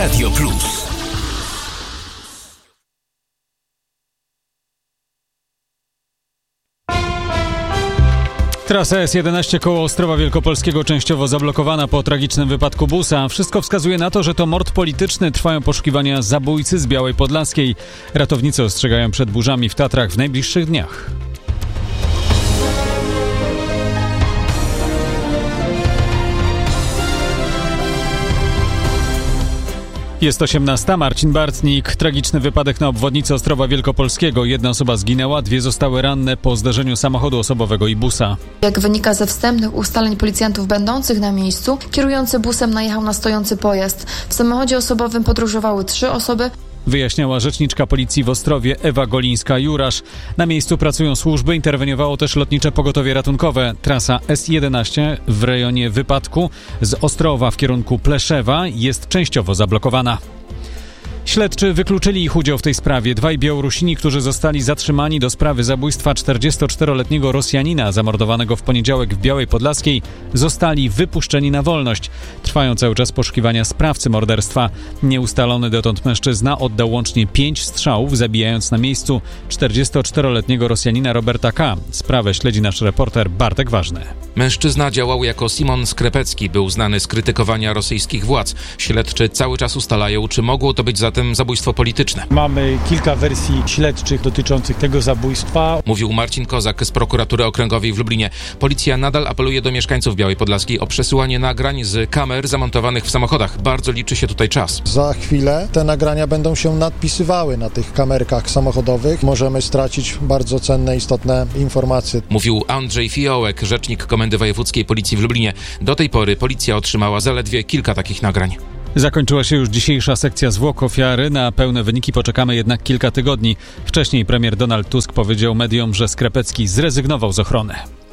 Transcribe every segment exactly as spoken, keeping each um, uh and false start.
Radio Plus. Trasa S jedenaście koło Ostrowa Wielkopolskiego częściowo zablokowana po tragicznym wypadku busa. Wszystko wskazuje na to, że to mord polityczny. Trwają poszukiwania zabójcy z Białej Podlaskiej. Ratownicy ostrzegają przed burzami w Tatrach w najbliższych dniach. Jest osiemnasta. Marcin Bartnik. Tragiczny wypadek na obwodnicy Ostrowa Wielkopolskiego. Jedna osoba zginęła, dwie zostały ranne po zdarzeniu samochodu osobowego i busa. Jak wynika ze wstępnych ustaleń policjantów będących na miejscu, kierujący busem najechał na stojący pojazd. W samochodzie osobowym podróżowały trzy osoby. Wyjaśniała rzeczniczka policji w Ostrowie Ewa Golińska-Jurasz. Na miejscu pracują służby, interweniowało też lotnicze pogotowie ratunkowe. Trasa S jedenaście w rejonie wypadku z Ostrowa w kierunku Pleszewa jest częściowo zablokowana. Śledczy wykluczyli ich udział w tej sprawie. Dwaj Białorusini, którzy zostali zatrzymani do sprawy zabójstwa czterdziestoczteroletniego Rosjanina zamordowanego w poniedziałek w Białej Podlaskiej, zostali wypuszczeni na wolność. Trwają cały czas poszukiwania sprawcy morderstwa. Nieustalony dotąd mężczyzna oddał łącznie pięć strzałów, zabijając na miejscu czterdziestoczteroletniego Rosjanina Roberta K. Sprawę śledzi nasz reporter Bartek Ważny. Mężczyzna działał jako Simon Skrepecki, był znany z krytykowania rosyjskich władz. Śledczy cały czas ustalają, czy mogło to być zatem zabójstwo polityczne. Mamy kilka wersji śledczych dotyczących tego zabójstwa. Mówił Marcin Kozak z prokuratury okręgowej w Lublinie. Policja nadal apeluje do mieszkańców Białej Podlaskiej o przesyłanie nagrań z kamer zamontowanych w samochodach. Bardzo liczy się tutaj czas. Za chwilę te nagrania będą się nadpisywały na tych kamerkach samochodowych. Możemy stracić bardzo cenne, istotne informacje. Mówił Andrzej Fiołek, rzecznik Komendy Wojewódzkiej Policji w Lublinie. Do tej pory policja otrzymała zaledwie kilka takich nagrań. Zakończyła się już dzisiejsza sekcja zwłok ofiary. Na pełne wyniki poczekamy jednak kilka tygodni. Wcześniej premier Donald Tusk powiedział mediom, że Skrepecki zrezygnował z ochrony.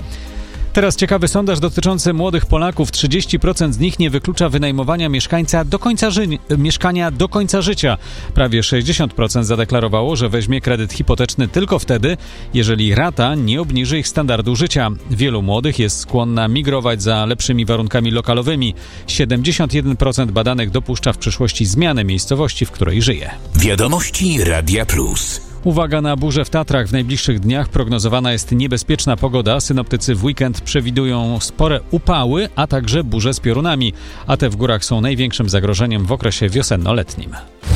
Teraz ciekawy sondaż dotyczący młodych Polaków. trzydzieści procent z nich nie wyklucza wynajmowania mieszkańca do końca ży- mieszkania do końca życia. Prawie sześćdziesiąt procent zadeklarowało, że weźmie kredyt hipoteczny tylko wtedy, jeżeli rata nie obniży ich standardu życia. Wielu młodych jest skłonna migrować za lepszymi warunkami lokalowymi. siedemdziesiąt jeden procent badanych dopuszcza w przyszłości zmianę miejscowości, w której żyje. Wiadomości Radia Plus. Uwaga na burze w Tatrach. W najbliższych dniach prognozowana jest niebezpieczna pogoda. Synoptycy w weekend przewidują spore upały, a także burze z piorunami. A te w górach są największym zagrożeniem w okresie wiosenno-letnim.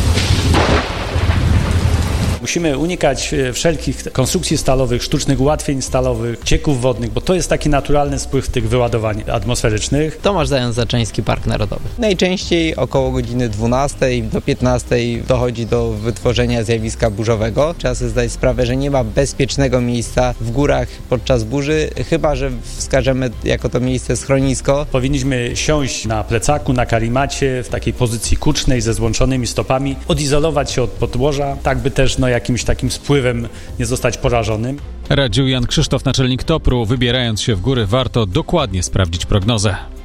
Musimy unikać wszelkich konstrukcji stalowych, sztucznych ułatwień stalowych, cieków wodnych, bo to jest taki naturalny spływ tych wyładowań atmosferycznych. Tomasz Zając-Zaczyński, Park Narodowy. Najczęściej około godziny dwunastej do piętnastej dochodzi do wytworzenia zjawiska burzowego. Trzeba sobie zdać sprawę, że nie ma bezpiecznego miejsca w górach podczas burzy, chyba że wskażemy jako to miejsce schronisko. Powinniśmy siąść na plecaku, na karimacie, w takiej pozycji kucznej ze złączonymi stopami, odizolować się od podłoża, tak by też no, jakimś takim spływem nie zostać porażonym. Radził Jan Krzysztof, naczelnik Topru. Wybierając się w góry, warto dokładnie sprawdzić prognozę.